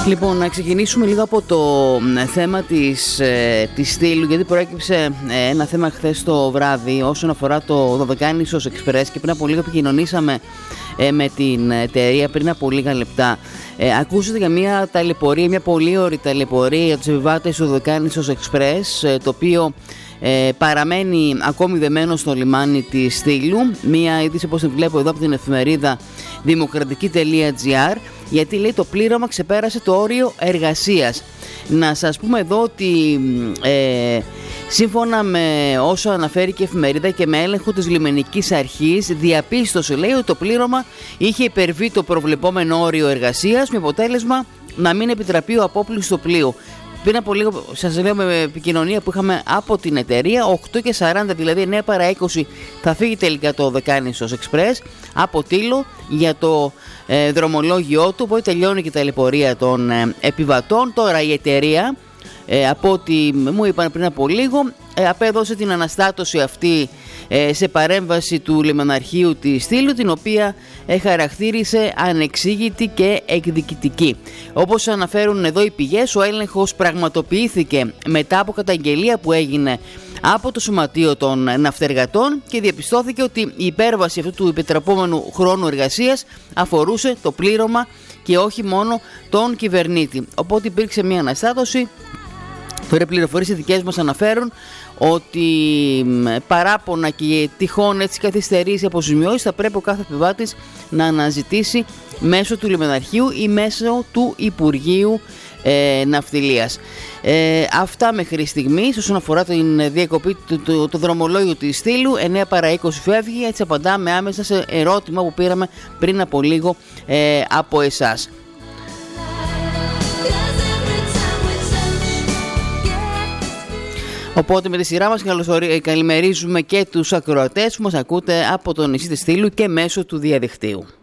Λοιπόν, να ξεκινήσουμε λίγο από το θέμα της Στήλου, γιατί προέκυψε ένα θέμα χθες το βράδυ όσον αφορά το Δωδεκάνησος Express και πριν από λίγο επικοινωνήσαμε με την εταιρεία πριν από λίγα λεπτά. Ακούσατε για μια ταλαιπωρία, μια πολύ ωραία ταλαιπωρία για τους επιβάτες του Δωδεκάνησος Express, το οποίο παραμένει ακόμη δεμένο στο λιμάνι της Στήλου. Μία είδηση, όπως την βλέπω εδώ από την εφημερίδα δημοκρατική.gr, γιατί λέει το πλήρωμα ξεπέρασε το όριο εργασίας. Να σας πούμε εδώ ότι σύμφωνα με όσο αναφέρει και η εφημερίδα και με έλεγχο της λιμενικής αρχής, διαπίστωσε, λέει, ότι το πλήρωμα είχε υπερβεί το προβλεπόμενο όριο εργασίας, με αποτέλεσμα να μην επιτραπεί ο απόπλησης του πλοίου. Πριν από λίγο, σας λέω, με επικοινωνία που είχαμε από την εταιρεία, 8:40, δηλαδή 9 παρά 20, θα φύγει τελικά το Δωδεκάνησος Express από Τήλο για το δρομολόγιο του, οπότε τελειώνει και η ταλαιπωρία των επιβατών. Τώρα η εταιρεία, από ό,τι μου είπαν πριν από λίγο, απέδωσε την αναστάτωση αυτή σε παρέμβαση του λιμεναρχείου της Στήλου, την οποία χαρακτήρισε ανεξήγητη και εκδικητική. Όπως αναφέρουν εδώ οι πηγές, ο έλεγχος πραγματοποιήθηκε μετά από καταγγελία που έγινε από το Σωματείο των Ναυτεργατών και διαπιστώθηκε ότι η υπέρβαση αυτού του επιτρεπόμενου χρόνου εργασίας αφορούσε το πλήρωμα και όχι μόνο τον κυβερνήτη. Οπότε υπήρξε μια αναστάτωση. Τώρα οι πληροφορίες οι δικές μας αναφέρουν ότι παράπονα και τυχόν έτσι καθυστερήσει αποζημιώσεις θα πρέπει ο κάθε επιβάτης να αναζητήσει μέσω του λιμεναρχείου ή μέσω του Υπουργείου Ναυτιλίας. Αυτά μέχρι στιγμής όσον αφορά την διακοπή του δρομολόγιου της Στήλου. 9 παρά 20 φεύγει, έτσι απαντάμε άμεσα σε ερώτημα που πήραμε πριν από λίγο από εσάς. Οπότε με τη σειρά μας καλημερίζουμε και τους ακροατές που μας ακούτε από το νησί της Στήλου και μέσω του διαδικτύου.